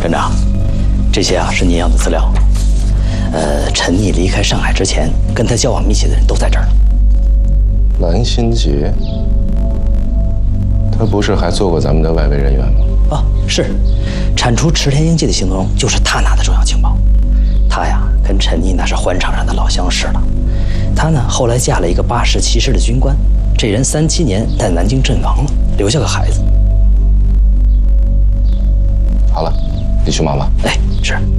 站长，这些是您要的资料。陈妮离开上海之前，跟她交往密切的人都在这儿呢。 蓝心杰，他不是还做过咱们的外围人员吗？ 啊，是，铲除池田英介的行动就是他拿的重要情报。他呀，跟陈妮那是欢场上的老相识了。他呢，后来嫁了一个80、70的军官，这人37年在南京阵亡了，留下个孩子。 好了，你去忙吧。 哎，是。